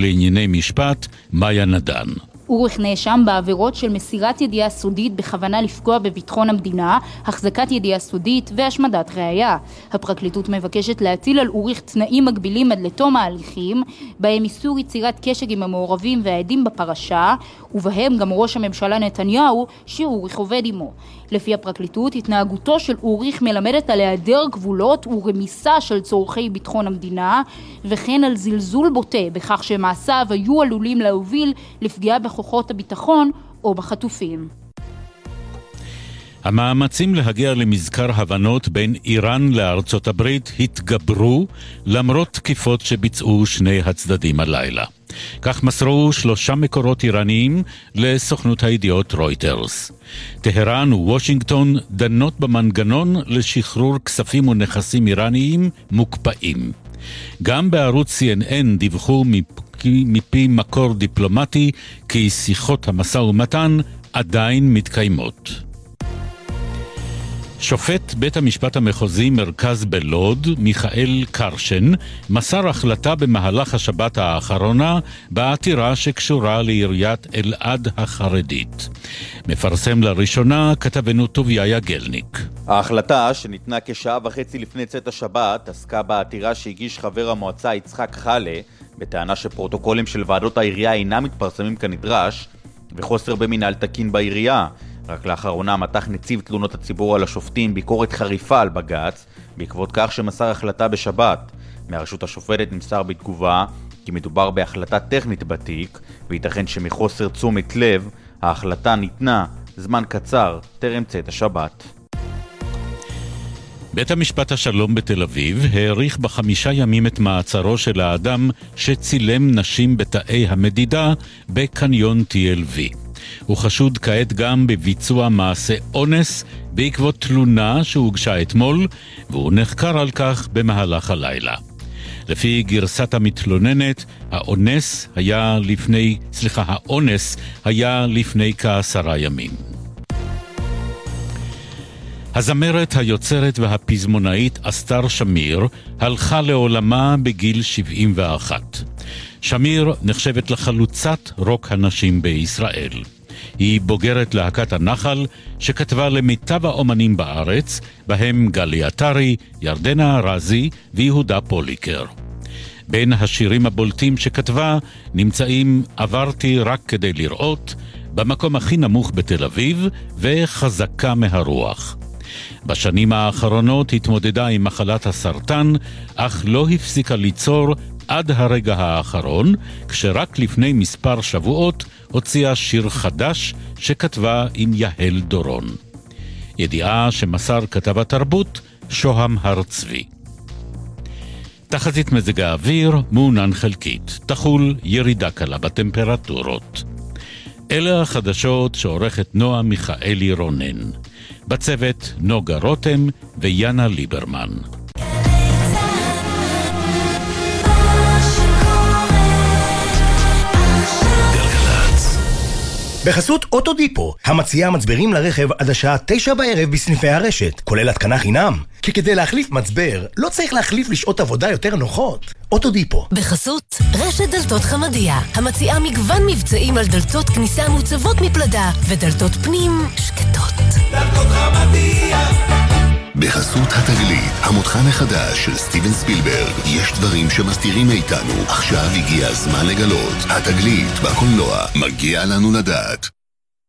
לענייני משפט, מאיה נדן. אוריך נאשם בעבירות של מסירת ידיעה סודית בכוונה לפגוע בביטחון המדינה, החזקת ידיעה סודית והשמדת ראיה. הפרקליטות מבקשת להטיל על אוריך תנאים מגבילים עד לתום ההליכים, בהם איסור יצירת קשר עם המעורבים והעדים בפרשה, ובהם גם ראש הממשלה נתניהו שאוריך עובד עמו. לפי הפרקליטות, התנהגותו של אוריך מלמדת על היעדר גבולות ורמיסה של צורכי ביטחון המדינה, וכן על זלזול בוטה בכך שמעשיו היו עלולים להוביל לפגיעה בכוחות הביטחון או בחטופים. המאמצים להגיע למזכר הבנות בין איראן לארצות הברית התגברו למרות תקיפות שביצעו שני הצדדים הלילה. כך מסרו 3 מקורות איראניים לסוכנות הידיעות רויטרס. טהרן וושינגטון דנות במנגנון לשחרור כספים ונכסים איראניים מוקפאים. גם בערוץ CNN דיווחו מפי מקור דיפלומטי כי שיחות המשא ומתן עדיין מתקיימות. שופט בית המשפט המחוזי מרכז בלוד, מיכאל קרשן, מסר החלטה במהלך השבת האחרונה בעתירה שקשורה לעיריית אלעד החרדית. מפרסם לראשונה כתבנו טוביה יגלניק. ההחלטה, שניתנה כשעה וחצי לפני צאת השבת, עסקה בעתירה שהגיש חבר המועצה יצחק חלה, בטענה שפרוטוקולים של ועדות העירייה אינם מתפרסמים כנדרש, וחוסר במנהל תקין בעירייה. רק לאחרונה מתח נציב תלונות הציבור על השופטים ביקורת חריפה על בג"ץ, בעקבות כך שמסר החלטה בשבת. מהרשות השופטת נמסר בתגובה כי מדובר בהחלטה טכנית בתיק, וייתכן שמחוסר תשומת לב, ההחלטה ניתנה זמן קצר טרם צאת השבת. בית המשפט השלום בתל אביב העריך ב5 ימים את מעצרו של האדם שצילם נשים בתאי המדידה בקניון TLV. הוא חשוד כעת גם בביצוע מעשה אונס בעקבות תלונה שהוגשה אתמול, והוא נחקר על כך במהלך הלילה. לפי גרסת המתלוננת, האונס היה לפני כ10 ימים. הזמרת, היוצרת והפזמונאית אסתר שמיר הלכה לעולמה בגיל 71. שמיר נחשבת לחלוצת רוק הנשים בישראל. היא בוגרת להקת הנחל שכתבה למיטב האומנים בארץ, בהם גלי עטרי, ירדנה רזי ויהודה פוליקר. בין השירים הבולטים שכתבה נמצאים עברתי רק כדי לראות, במקום הכי נמוך בתל אביב וחזקה מהרוח. בשנים האחרונות התמודדה עם מחלת הסרטן, אך לא הפסיקה ליצור עד הרגע האחרון, כשרק לפני מספר שבועות הוציאה שיר חדש שכתבה עם יהל דורון. ידיעה שמסר כתב התרבות שוהם הר צבי. תחזית מזג האוויר מעונן חלקית, תחול ירידה קלה בטמפרטורות. אלה החדשות שעורכת נועה מיכאלי רונן. בצוות נוגה רותם ויאנה ליברמן. בחסות אוטודיפו, המציעה מצברים לרכב עד השעה 9 בערב בסניפי הרשת, כולל התקנה חינם. כי כדי להחליף מצבר, לא צריך להחליף לשעות עבודה יותר נוחות. אוטודיפו. בחסות רשת דלתות חמדיה, המציעה מגוון מבצעים על דלתות כניסה מוצבות מפלדה, ודלתות פנים שקטות. דלתות חמדיה. בחסות התגלית, המותחן החדש של סטיבן ספילברג. יש דברים שמסתירים מאיתנו. עכשיו הגיע הזמן לגלות. התגלית בקולנוע, מגיע לנו לדעת.